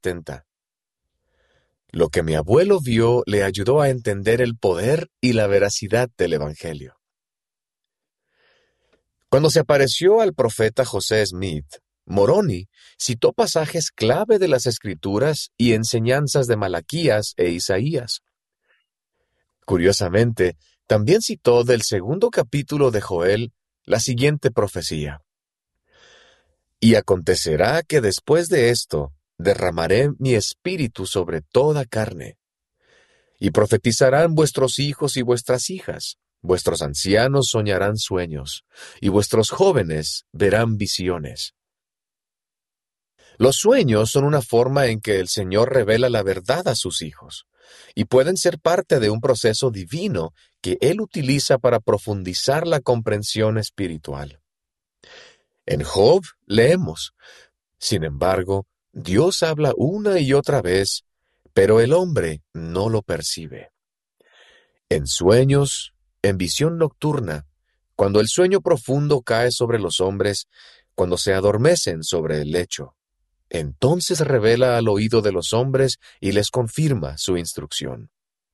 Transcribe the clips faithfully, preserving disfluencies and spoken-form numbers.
setenta. Lo que mi abuelo vio le ayudó a entender el poder y la veracidad del Evangelio. Cuando se apareció al profeta José Smith, Moroni citó pasajes clave de las Escrituras y enseñanzas de Malaquías e Isaías. Curiosamente, también citó del segundo capítulo de Joel la siguiente profecía. Y acontecerá que después de esto derramaré mi espíritu sobre toda carne, y profetizarán vuestros hijos y vuestras hijas, vuestros ancianos soñarán sueños, y vuestros jóvenes verán visiones. Los sueños son una forma en que el Señor revela la verdad a sus hijos, y pueden ser parte de un proceso divino que Él utiliza para profundizar la comprensión espiritual. En Job leemos, sin embargo, Dios habla una y otra vez, pero el hombre no lo percibe. En sueños, en visión nocturna, cuando el sueño profundo cae sobre los hombres, cuando se adormecen sobre el lecho, entonces revela al oído de los hombres y les confirma su instrucción.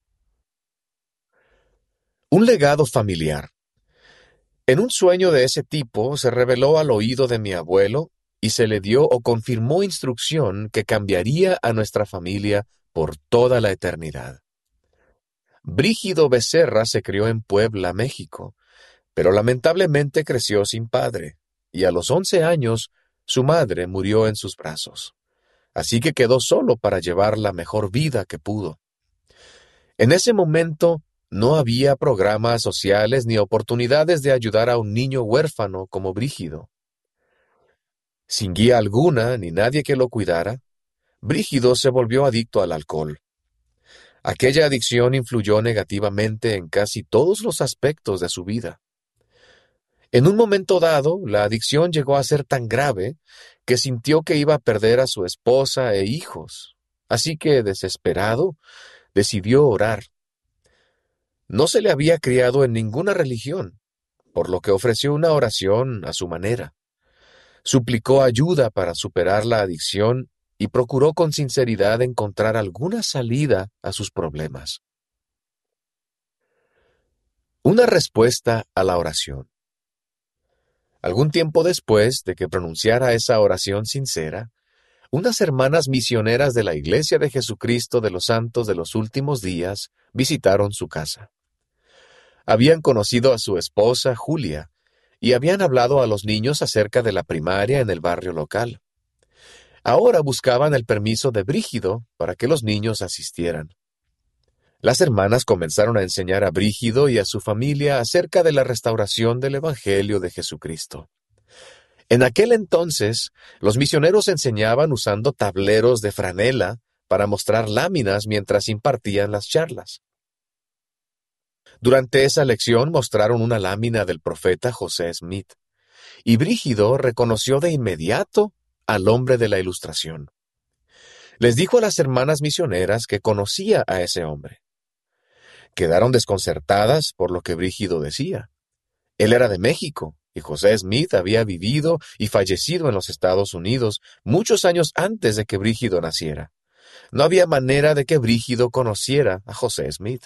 Un legado familiar. En un sueño de ese tipo se reveló al oído de mi abuelo y se le dio o confirmó instrucción que cambiaría a nuestra familia por toda la eternidad. Brígido Becerra se crió en Puebla, México, pero lamentablemente creció sin padre, y a los once años su madre murió en sus brazos. Así que quedó solo para llevar la mejor vida que pudo. En ese momento no había programas sociales ni oportunidades de ayudar a un niño huérfano como Brígido. Sin guía alguna ni nadie que lo cuidara, Brígido se volvió adicto al alcohol. Aquella adicción influyó negativamente en casi todos los aspectos de su vida. En un momento dado, la adicción llegó a ser tan grave que sintió que iba a perder a su esposa e hijos. Así que, desesperado, decidió orar. No se le había criado en ninguna religión, por lo que ofreció una oración a su manera. Suplicó ayuda para superar la adicción y procuró con sinceridad encontrar alguna salida a sus problemas. Una respuesta a la oración. Algún tiempo después de que pronunciara esa oración sincera, unas hermanas misioneras de la Iglesia de Jesucristo de los Santos de los Últimos Días visitaron su casa. Habían conocido a su esposa, Julia, y habían hablado a los niños acerca de la primaria en el barrio local. Ahora buscaban el permiso de Brígido para que los niños asistieran. Las hermanas comenzaron a enseñar a Brígido y a su familia acerca de la restauración del Evangelio de Jesucristo. En aquel entonces, los misioneros enseñaban usando tableros de franela para mostrar láminas mientras impartían las charlas. Durante esa lección mostraron una lámina del profeta José Smith, y Brígido reconoció de inmediato al hombre de la ilustración. Les dijo a las hermanas misioneras que conocía a ese hombre. Quedaron desconcertadas por lo que Brígido decía. Él era de México, y José Smith había vivido y fallecido en los Estados Unidos muchos años antes de que Brígido naciera. No había manera de que Brígido conociera a José Smith.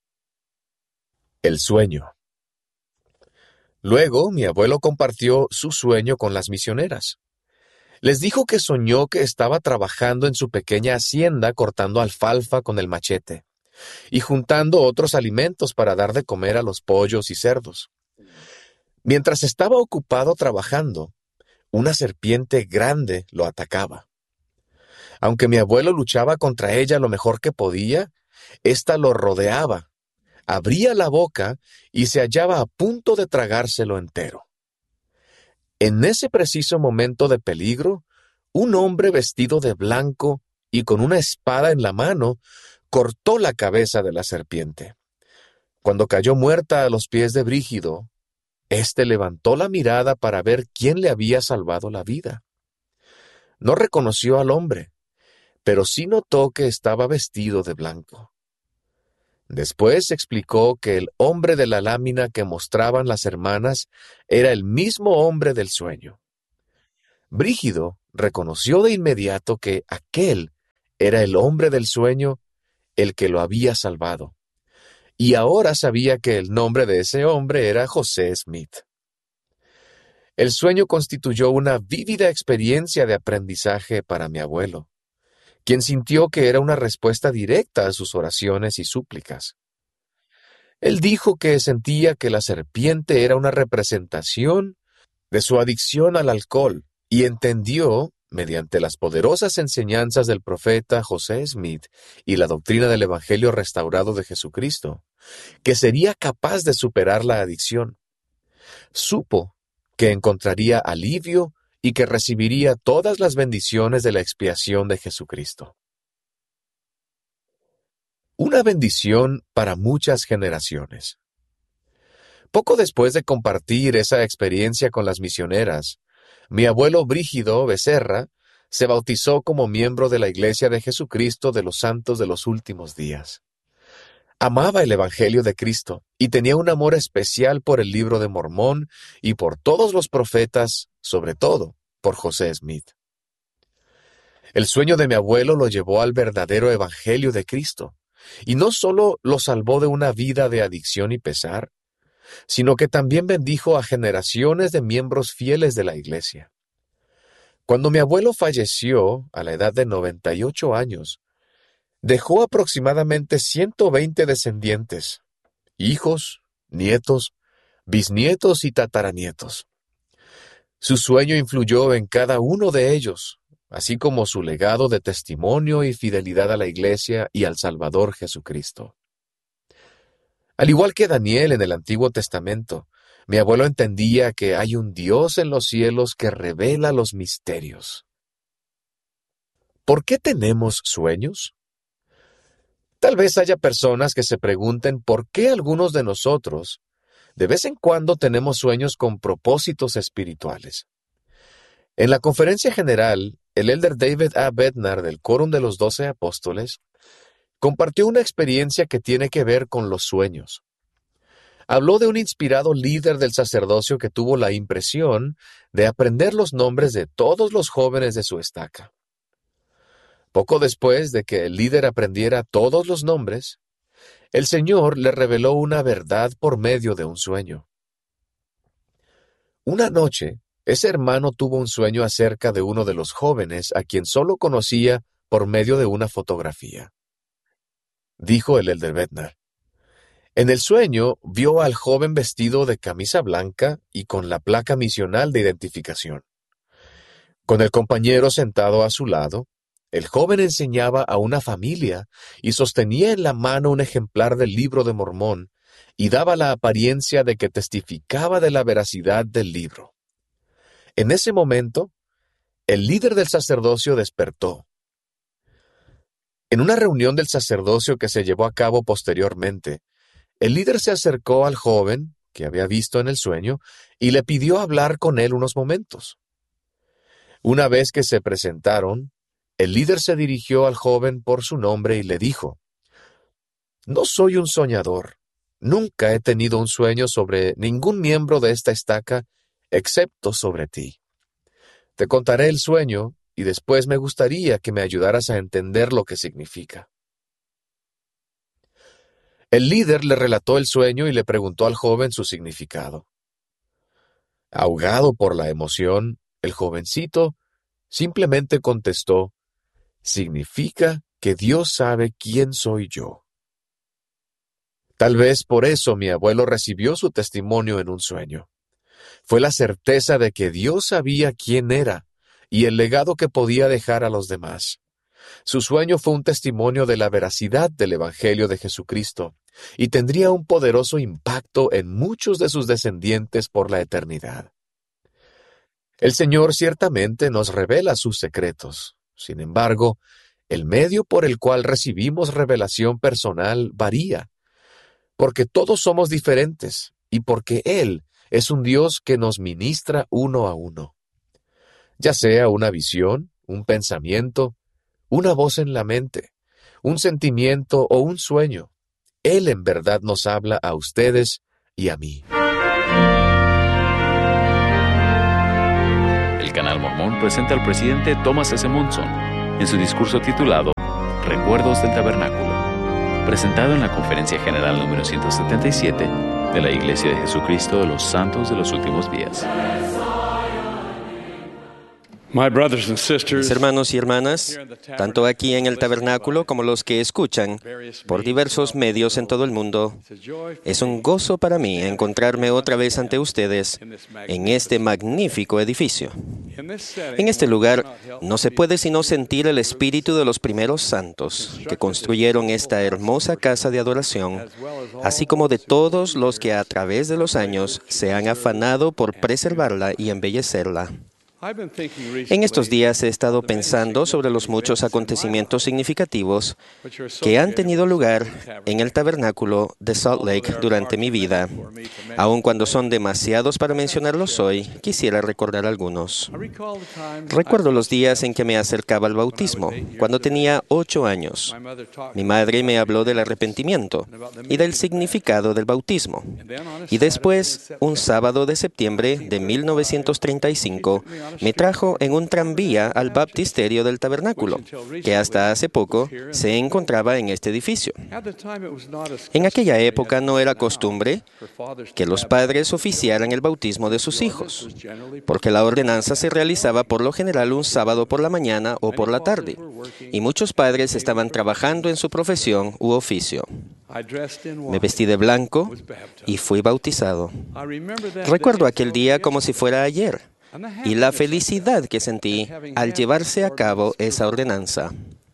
El sueño. Luego, mi abuelo compartió su sueño con las misioneras. Les dijo que soñó que estaba trabajando en su pequeña hacienda cortando alfalfa con el machete y juntando otros alimentos para dar de comer a los pollos y cerdos. Mientras estaba ocupado trabajando, una serpiente grande lo atacaba. Aunque mi abuelo luchaba contra ella lo mejor que podía, ésta lo rodeaba, abría la boca y se hallaba a punto de tragárselo entero. En ese preciso momento de peligro, un hombre vestido de blanco y con una espada en la mano cortó la cabeza de la serpiente. Cuando cayó muerta a los pies de Brígido, éste levantó la mirada para ver quién le había salvado la vida. No reconoció al hombre, pero sí notó que estaba vestido de blanco. Después explicó que el hombre de la lámina que mostraban las hermanas era el mismo hombre del sueño. Brígido reconoció de inmediato que aquel era el hombre del sueño el que lo había salvado. Y ahora sabía que el nombre de ese hombre era José Smith. El sueño constituyó una vívida experiencia de aprendizaje para mi abuelo, quien sintió que era una respuesta directa a sus oraciones y súplicas. Él dijo que sentía que la serpiente era una representación de su adicción al alcohol y entendió, mediante las poderosas enseñanzas del profeta José Smith y la doctrina del Evangelio restaurado de Jesucristo, que sería capaz de superar la adicción. Supo que encontraría alivio y que recibiría todas las bendiciones de la expiación de Jesucristo. Una bendición para muchas generaciones. Poco después de compartir esa experiencia con las misioneras, mi abuelo Brígido Becerra se bautizó como miembro de la Iglesia de Jesucristo de los Santos de los Últimos Días. Amaba el Evangelio de Cristo y tenía un amor especial por el Libro de Mormón y por todos los profetas, sobre todo por José Smith. El sueño de mi abuelo lo llevó al verdadero Evangelio de Cristo, y no solo lo salvó de una vida de adicción y pesar, sino que también bendijo a generaciones de miembros fieles de la Iglesia. Cuando mi abuelo falleció a la edad de noventa y ocho años, dejó aproximadamente ciento veinte descendientes, hijos, nietos, bisnietos y tataranietos. Su sueño influyó en cada uno de ellos, así como su legado de testimonio y fidelidad a la Iglesia y al Salvador Jesucristo. Al igual que Daniel en el Antiguo Testamento, mi abuelo entendía que hay un Dios en los cielos que revela los misterios. ¿Por qué tenemos sueños? Tal vez haya personas que se pregunten por qué algunos de nosotros, de vez en cuando, tenemos sueños con propósitos espirituales. En la conferencia general, el elder David A. Bednar del Quórum de los Doce Apóstoles compartió una experiencia que tiene que ver con los sueños. Habló de un inspirado líder del sacerdocio que tuvo la impresión de aprender los nombres de todos los jóvenes de su estaca. Poco después de que el líder aprendiera todos los nombres, el Señor le reveló una verdad por medio de un sueño. Una noche, ese hermano tuvo un sueño acerca de uno de los jóvenes a quien solo conocía por medio de una fotografía. Dijo el elder Bednar. En el sueño vio al joven vestido de camisa blanca y con la placa misional de identificación. Con el compañero sentado a su lado, el joven enseñaba a una familia y sostenía en la mano un ejemplar del Libro de Mormón y daba la apariencia de que testificaba de la veracidad del libro. En ese momento, el líder del sacerdocio despertó. En una reunión del sacerdocio que se llevó a cabo posteriormente, el líder se acercó al joven, que había visto en el sueño, y le pidió hablar con él unos momentos. Una vez que se presentaron, el líder se dirigió al joven por su nombre y le dijo: «No soy un soñador. Nunca he tenido un sueño sobre ningún miembro de esta estaca, excepto sobre ti. Te contaré el sueño y después me gustaría que me ayudaras a entender lo que significa». El líder le relató el sueño y le preguntó al joven su significado. Ahogado por la emoción, el jovencito simplemente contestó: «Significa que Dios sabe quién soy yo». Tal vez por eso mi abuelo recibió su testimonio en un sueño. Fue la certeza de que Dios sabía quién era y el legado que podía dejar a los demás. Su sueño fue un testimonio de la veracidad del Evangelio de Jesucristo y tendría un poderoso impacto en muchos de sus descendientes por la eternidad. El Señor ciertamente nos revela sus secretos. Sin embargo, el medio por el cual recibimos revelación personal varía, porque todos somos diferentes y porque Él es un Dios que nos ministra uno a uno. Ya sea una visión, un pensamiento, una voz en la mente, un sentimiento o un sueño, Él en verdad nos habla a ustedes y a mí. El Canal Mormón presenta al presidente Thomas S. Monson en su discurso titulado Recuerdos del Tabernáculo, presentado en la Conferencia General número ciento setenta y siete de la Iglesia de Jesucristo de los Santos de los Últimos Días. Mis hermanos y hermanas, tanto aquí en el tabernáculo como los que escuchan por diversos medios en todo el mundo, es un gozo para mí encontrarme otra vez ante ustedes en este magnífico edificio. En este lugar no se puede sino sentir el espíritu de los primeros santos que construyeron esta hermosa casa de adoración, así como de todos los que a través de los años se han afanado por preservarla y embellecerla. En estos días he estado pensando sobre los muchos acontecimientos significativos que han tenido lugar en el tabernáculo de Salt Lake durante mi vida. Aun cuando son demasiados para mencionarlos hoy, quisiera recordar algunos. Recuerdo los días en que me acercaba al bautismo, cuando tenía ocho años. Mi madre me habló del arrepentimiento y del significado del bautismo. Y después, un sábado de septiembre de mil novecientos treinta y cinco, me trajo en un tranvía al baptisterio del tabernáculo, que hasta hace poco se encontraba en este edificio. En aquella época no era costumbre que los padres oficiaran el bautismo de sus hijos, porque la ordenanza se realizaba por lo general un sábado por la mañana o por la tarde, y muchos padres estaban trabajando en su profesión u oficio. Me vestí de blanco y fui bautizado. Recuerdo aquel día como si fuera ayer, y la felicidad que sentí al llevarse a cabo esa ordenanza.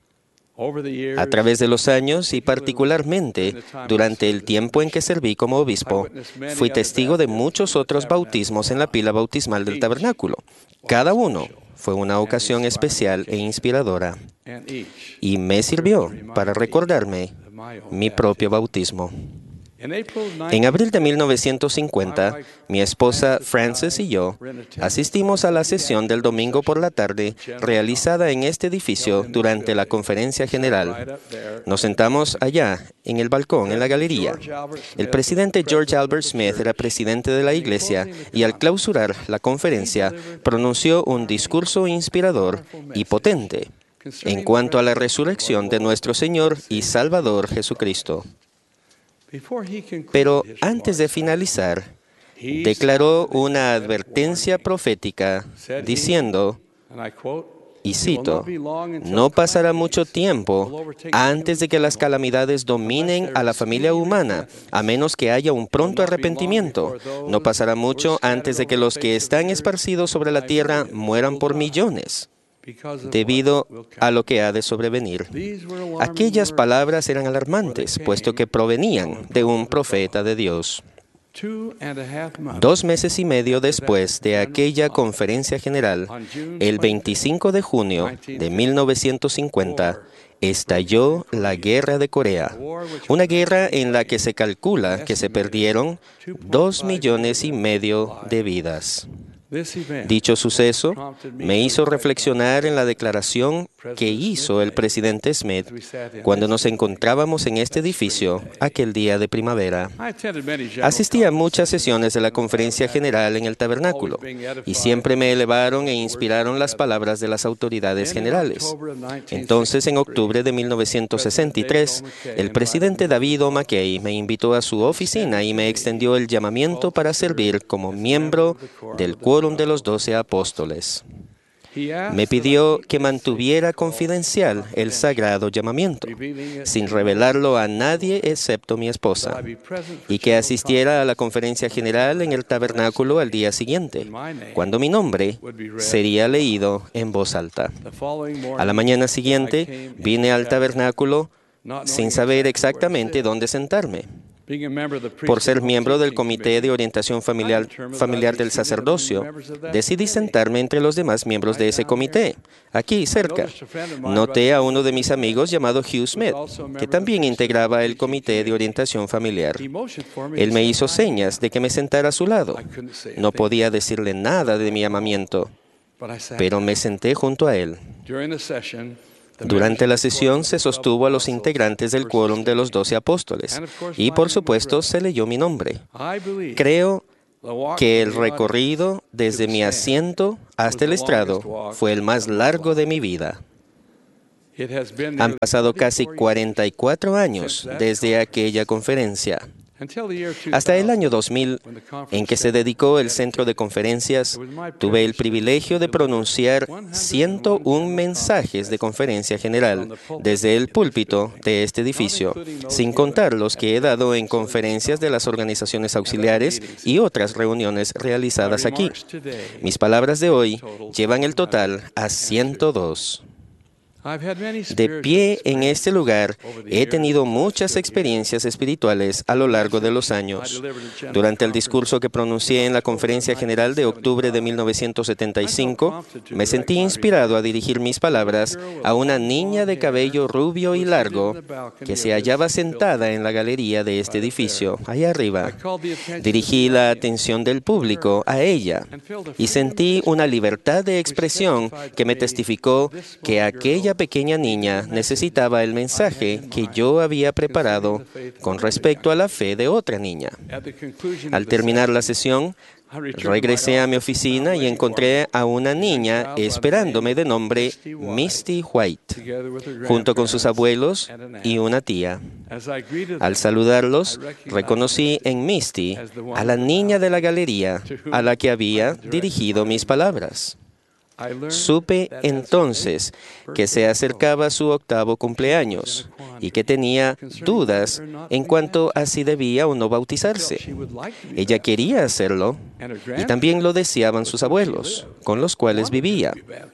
A través de los años y particularmente durante el tiempo en que serví como obispo, fui testigo de muchos otros bautismos en la pila bautismal del tabernáculo. Cada uno fue una ocasión especial e inspiradora, y me sirvió para recordarme mi propio bautismo. En abril de mil novecientos cincuenta, mi esposa Frances y yo asistimos a la sesión del domingo por la tarde realizada en este edificio durante la conferencia general. Nos sentamos allá, en el balcón, en la galería. El presidente George Albert Smith era presidente de la iglesia y al clausurar la conferencia pronunció un discurso inspirador y potente en cuanto a la resurrección de nuestro Señor y Salvador Jesucristo. Pero antes de finalizar, declaró una advertencia profética diciendo, y cito, «No pasará mucho tiempo antes de que las calamidades dominen a la familia humana, a menos que haya un pronto arrepentimiento. No pasará mucho antes de que los que están esparcidos sobre la tierra mueran por millones, debido a lo que ha de sobrevenir». Aquellas palabras eran alarmantes, puesto que provenían de un profeta de Dios. Dos meses y medio después de aquella conferencia general, el veinticinco de junio de mil novecientos cincuenta, estalló la Guerra de Corea, una guerra en la que se calcula que se perdieron dos millones y medio de vidas. Dicho suceso me hizo reflexionar en la declaración que hizo el presidente Smith cuando nos encontrábamos en este edificio aquel día de primavera. Asistí a muchas sesiones de la conferencia general en el tabernáculo y siempre me elevaron e inspiraron las palabras de las autoridades generales. Entonces, en octubre de mil novecientos sesenta y tres, el presidente David O. McKay me invitó a su oficina y me extendió el llamamiento para servir como miembro del Quórum de los Doce Apóstoles. Me pidió que mantuviera confidencial el sagrado llamamiento, sin revelarlo a nadie excepto mi esposa, y que asistiera a la conferencia general en el tabernáculo al día siguiente, cuando mi nombre sería leído en voz alta. A la mañana siguiente vine al tabernáculo sin saber exactamente dónde sentarme. Por ser miembro del Comité de Orientación Familiar, familiar del Sacerdocio, decidí sentarme entre los demás miembros de ese comité, aquí cerca. Noté a uno de mis amigos llamado Hugh Smith, que también integraba el Comité de Orientación Familiar. Él me hizo señas de que me sentara a su lado. No podía decirle nada de mi amamiento, pero me senté junto a él. Durante la sesión se sostuvo a los integrantes del Quórum de los Doce Apóstoles y, por supuesto, se leyó mi nombre. Creo que el recorrido desde mi asiento hasta el estrado fue el más largo de mi vida. Han pasado casi cuarenta y cuatro años desde aquella conferencia. Hasta el año dos mil, en que se dedicó el centro de conferencias, tuve el privilegio de pronunciar ciento uno mensajes de conferencia general desde el púlpito de este edificio, sin contar los que he dado en conferencias de las organizaciones auxiliares y otras reuniones realizadas aquí. Mis palabras de hoy llevan el total a ciento dos. De pie en este lugar, he tenido muchas experiencias espirituales a lo largo de los años. Durante el discurso que pronuncié en la Conferencia General de octubre de mil novecientos setenta y cinco, me sentí inspirado a dirigir mis palabras a una niña de cabello rubio y largo que se hallaba sentada en la galería de este edificio, allá arriba. Dirigí la atención del público a ella y sentí una libertad de expresión que me testificó que aquella pequeña niña necesitaba el mensaje que yo había preparado con respecto a la fe de otra niña. Al terminar la sesión, regresé a mi oficina y encontré a una niña esperándome de nombre Misty White, junto con sus abuelos y una tía. Al saludarlos, reconocí en Misty a la niña de la galería a la que había dirigido mis palabras. Supe entonces que se acercaba su octavo cumpleaños y que tenía dudas en cuanto a si debía o no bautizarse. Ella quería hacerlo y también lo deseaban sus abuelos, con los cuales vivía.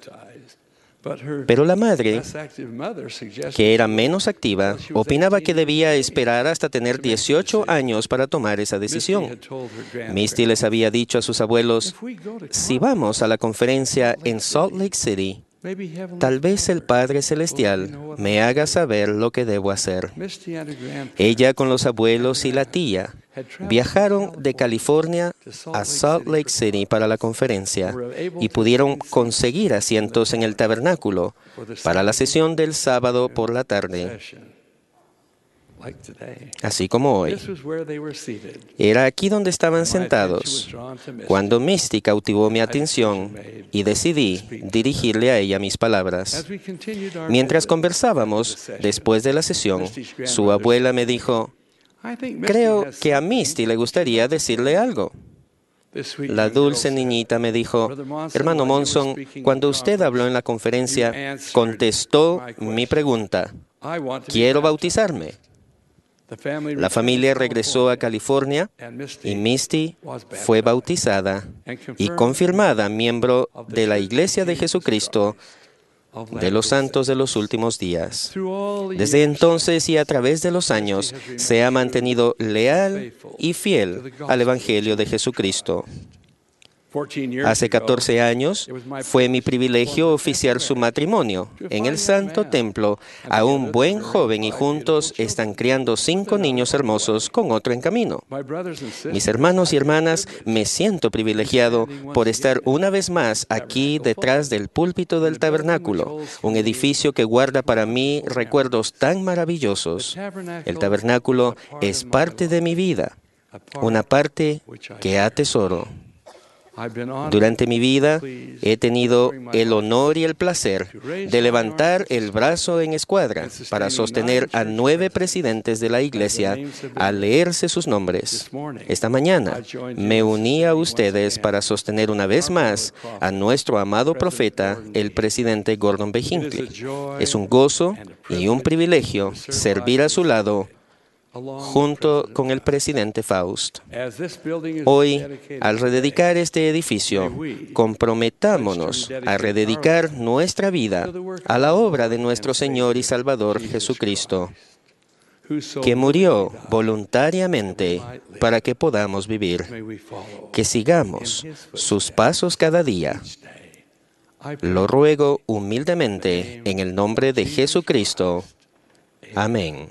Pero la madre, que era menos activa, opinaba que debía esperar hasta tener dieciocho años para tomar esa decisión. Misty les había dicho a sus abuelos, si vamos a la conferencia en Salt Lake City, tal vez el Padre Celestial me haga saber lo que debo hacer. Ella con los abuelos y la tía viajaron de California a Salt Lake City para la conferencia y pudieron conseguir asientos en el tabernáculo para la sesión del sábado por la tarde. Así como hoy. Era aquí donde estaban sentados cuando Misty cautivó mi atención y decidí dirigirle a ella mis palabras. Mientras conversábamos, después de la sesión, su abuela me dijo, creo que a Misty le gustaría decirle algo. La dulce niñita me dijo, hermano Monson, cuando usted habló en la conferencia, contestó mi pregunta, quiero bautizarme. La familia regresó a California y Misty fue bautizada y confirmada miembro de la Iglesia de Jesucristo de los Santos de los Últimos Días. Desde entonces y a través de los años se ha mantenido leal y fiel al Evangelio de Jesucristo. Hace catorce años fue mi privilegio oficiar su matrimonio en el Santo Templo a un buen joven y juntos están criando cinco niños hermosos con otro en camino. Mis hermanos y hermanas, me siento privilegiado por estar una vez más aquí detrás del púlpito del tabernáculo, un edificio que guarda para mí recuerdos tan maravillosos. El tabernáculo es parte de mi vida, una parte que atesoro. Durante mi vida he tenido el honor y el placer de levantar el brazo en escuadra para sostener a nueve presidentes de la Iglesia al leerse sus nombres. Esta mañana me uní a ustedes para sostener una vez más a nuestro amado profeta, el presidente Gordon B. Hinckley. Es un gozo y un privilegio servir a su lado junto con el presidente Faust. Hoy, al rededicar este edificio, comprometámonos a rededicar nuestra vida a la obra de nuestro Señor y Salvador Jesucristo, que murió voluntariamente para que podamos vivir, que sigamos sus pasos cada día. Lo ruego humildemente en el nombre de Jesucristo. Amén.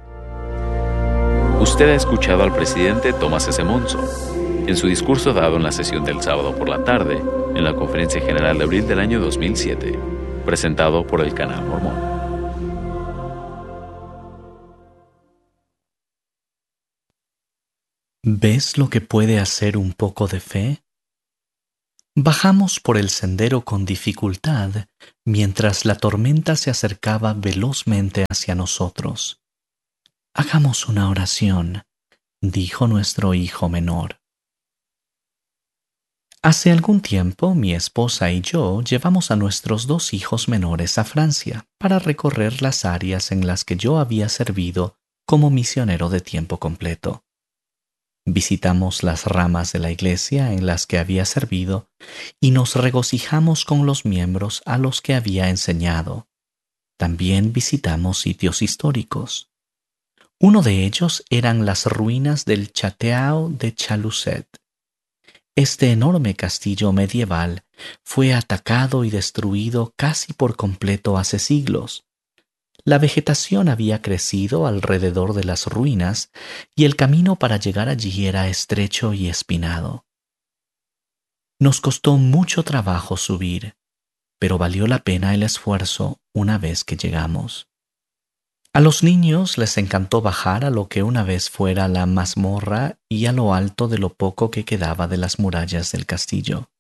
Usted ha escuchado al presidente Thomas S. Monson en su discurso dado en la sesión del sábado por la tarde en la Conferencia General de abril del año dos mil siete, presentado por el Canal Mormón. ¿Ves lo que puede hacer un poco de fe? Bajamos por el sendero con dificultad mientras la tormenta se acercaba velozmente hacia nosotros. «Hagamos una oración», dijo nuestro hijo menor. Hace algún tiempo, mi esposa y yo llevamos a nuestros dos hijos menores a Francia para recorrer las áreas en las que yo había servido como misionero de tiempo completo. Visitamos las ramas de la iglesia en las que había servido y nos regocijamos con los miembros a los que había enseñado. También visitamos sitios históricos. Uno de ellos eran las ruinas del Château de Chalusset. Este enorme castillo medieval fue atacado y destruido casi por completo hace siglos. La vegetación había crecido alrededor de las ruinas y el camino para llegar allí era estrecho y espinado. Nos costó mucho trabajo subir, pero valió la pena el esfuerzo una vez que llegamos. A los niños les encantó bajar a lo que una vez fuera la mazmorra y a lo alto de lo poco que quedaba de las murallas del castillo.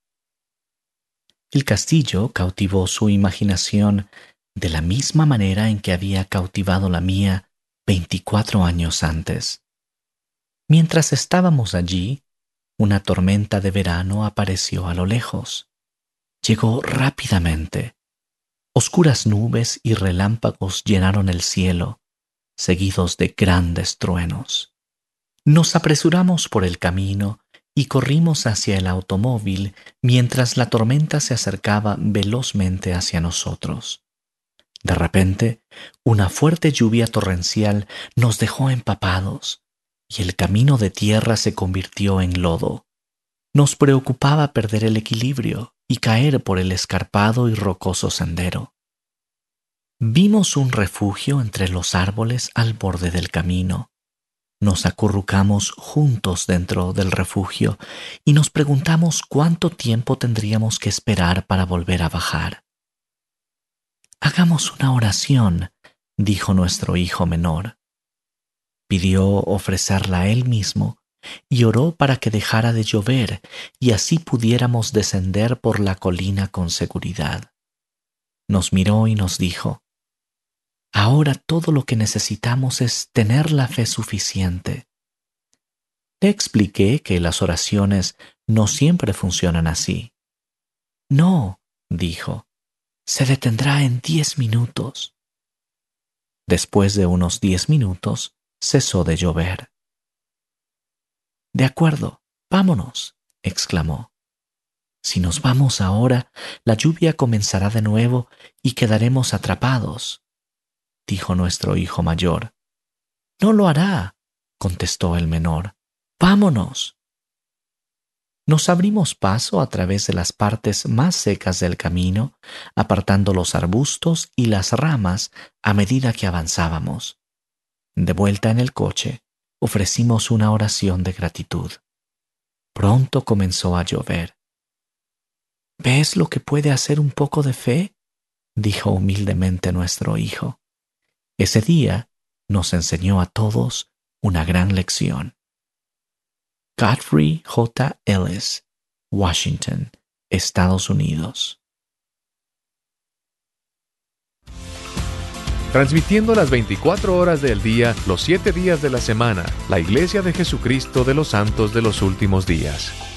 El castillo cautivó su imaginación de la misma manera en que había cautivado la mía veinticuatro años antes. Mientras estábamos allí, una tormenta de verano apareció a lo lejos. Llegó rápidamente. Oscuras nubes y relámpagos llenaron el cielo, seguidos de grandes truenos. Nos apresuramos por el camino y corrimos hacia el automóvil mientras la tormenta se acercaba velozmente hacia nosotros. De repente, una fuerte lluvia torrencial nos dejó empapados y el camino de tierra se convirtió en lodo. Nos preocupaba perder el equilibrio y caer por el escarpado y rocoso sendero. Vimos un refugio entre los árboles al borde del camino. Nos acurrucamos juntos dentro del refugio y nos preguntamos cuánto tiempo tendríamos que esperar para volver a bajar. «Hagamos una oración», dijo nuestro hijo menor. Pidió ofrecerla él mismo y oró para que dejara de llover y así pudiéramos descender por la colina con seguridad. Nos miró y nos dijo: «Ahora todo lo que necesitamos es tener la fe suficiente». Le expliqué que las oraciones no siempre funcionan así. «No», dijo, «se detendrá en diez minutos». Después de unos diez minutos, cesó de llover. «De acuerdo, vámonos», exclamó. «Si nos vamos ahora, la lluvia comenzará de nuevo y quedaremos atrapados», dijo nuestro hijo mayor. «No lo hará», contestó el menor. «Vámonos». Nos abrimos paso a través de las partes más secas del camino, apartando los arbustos y las ramas a medida que avanzábamos. De vuelta en el coche, ofrecimos una oración de gratitud. Pronto comenzó a llover. «¿Ves lo que puede hacer un poco de fe?», dijo humildemente nuestro hijo. Ese día nos enseñó a todos una gran lección. Godfrey J. Ellis, Washington, Estados Unidos. Transmitiendo las veinticuatro horas del día, los siete días de la semana, la Iglesia de Jesucristo de los Santos de los Últimos Días.